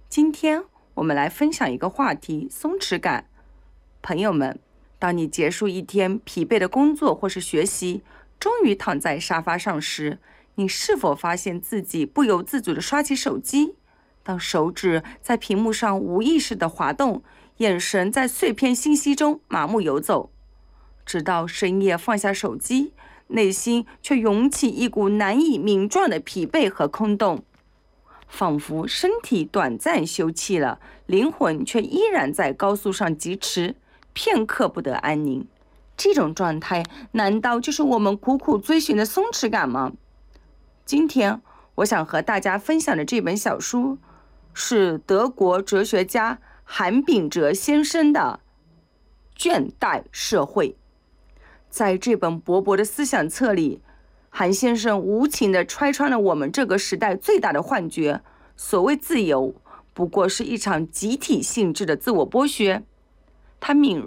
今天我们来分享一个话题：松弛感。朋友们，当你结束一天疲惫的工作或是学习，终于躺在沙发上时，你是否发现自己不由自主地刷起手机？当手指在屏幕上无意识地滑动，眼神在碎片信息中麻木游走，直到深夜放下手机，内心却涌起一股难以名状的疲惫和空洞。仿佛身体短暂休憩了，灵魂却依然在高速上疾驰，片刻不得安宁。这种状态难道就是我们苦苦追寻的松弛感吗？今天我想和大家分享的这本小书是德国哲学家韩炳哲先生的《倦怠社会》。在这本薄薄的思想册里，韩先生无情地拆穿了我们这个时代最大的幻觉：所谓自由，不过是一场集体性质的自我剥削。他敏